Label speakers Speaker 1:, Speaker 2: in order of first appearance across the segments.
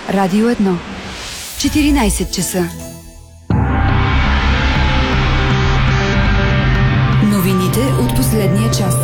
Speaker 1: Радио 1. 14 часа. Новините от последния час.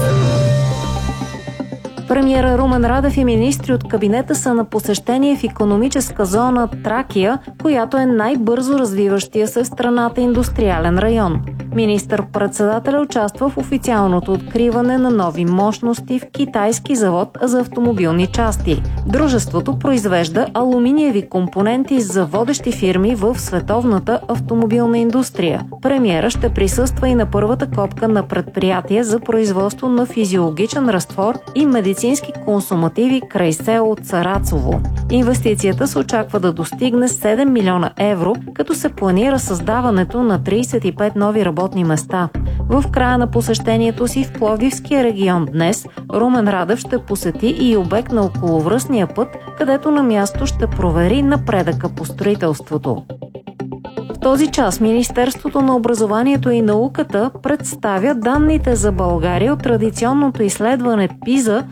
Speaker 2: Премиера Румен Радев и министри от кабинета са на посещение в икономическа зона Тракия, която е най-бързо развиващия се в страната индустриален район. Министър-председателят участва в официалното откриване на нови мощности в китайски завод за автомобилни части. Дружеството произвежда алуминиеви компоненти за водещи фирми в световната автомобилна индустрия. Премиера ще присъства и на първата копка на предприятие за производство на физиологичен разтвор и медицински консумативи край село Царацово. Инвестицията се очаква да достигне 7 милиона евро, като се планира създаването на 35 нови работни места. В края на посещението си в Пловдивския регион днес Румен Радев ще посети и обект на околовръстния път, където на място ще провери напредъка по строителството. В този час Министерството на образованието и науката представя данните за България от традиционното изследване PISA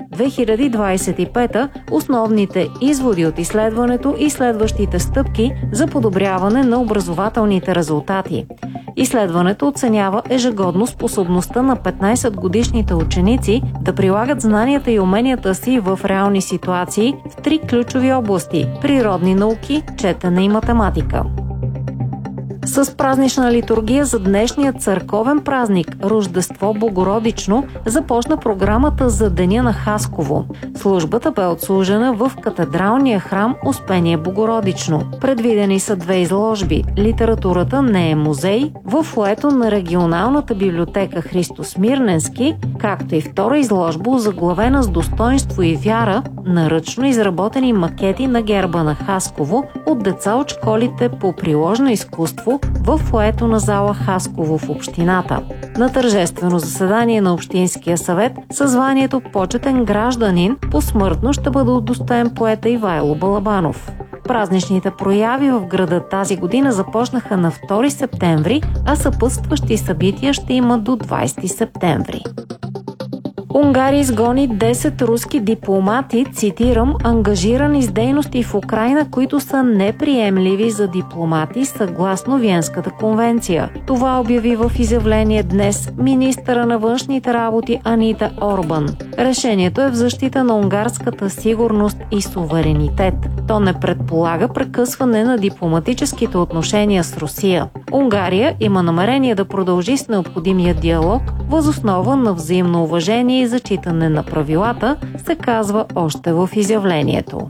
Speaker 2: 2025, основните изводи от изследването и следващите стъпки за подобряване на образователните резултати. Изследването оценява ежегодно способността на 15-годишните ученици да прилагат знанията и уменията си в реални ситуации в 3 ключови области – природни науки, четене и математика. С празнична литургия за днешния църковен празник Рождество Богородично започна програмата за Деня на Хасково. Службата бе отслужена в катедралния храм Успение Богородично. Предвидени са 2 изложби. Литературата не е музей в фоайето на регионалната библиотека Христо Смирненски, както и втора изложба, озаглавена с достоинство и вяра, на ръчно изработени макети на герба на Хасково от деца от школите по приложно изкуство в фоайето на зала Хасково в общината. На тържествено заседание на Общинския съвет със званието почетен гражданин посмъртно ще бъде удостоен поета Ивайло Балабанов. Празничните прояви в града тази година започнаха на 2 септември, а съпътстващи събития ще има до 20 септември. Унгария изгони 10 руски дипломати, цитирам, ангажирани с дейности в Украйна, които са неприемливи за дипломати съгласно Виенската конвенция. Това обяви в изявление днес министъра на външните работи Анита Орбан. Решението е в защита на унгарската сигурност и суверенитет. То не предполага прекъсване на дипломатическите отношения с Русия. Унгария има намерение да продължи с необходимия диалог въз основа на взаимно уважение и зачитане на правилата, се казва още в изявлението.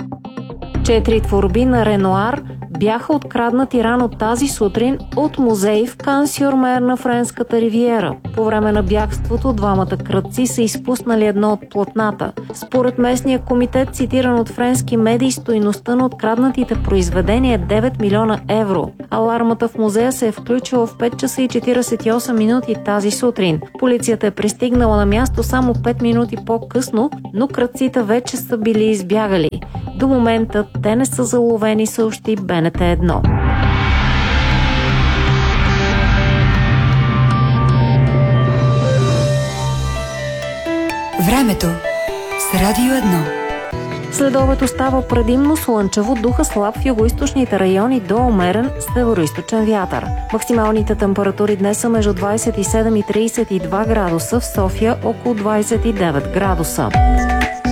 Speaker 2: 4 творби на Ренуар бяха откраднати рано тази сутрин от музей в Кан-сюр-Мер на Френската ривиера. По време на бягството двамата крадци са изпуснали едно от платната. Според местния комитет, цитиран от френски медии, стойността на откраднатите произведения е 9 милиона евро. Алармата в музея се е включила в 5 часа и 48 минути тази сутрин. Полицията е пристигнала на място само 5 минути по-късно, но крадците вече са били избягали. До момента те не са заловени, съобщи БНТ 1.
Speaker 1: Времето с Радио 1.
Speaker 2: Следобед остава предимно слънчево, духа слаб в югоизточните райони до умерен североизточен вятър. Максималните температури днес са между 27 и 32 градуса, в София около 29 градуса.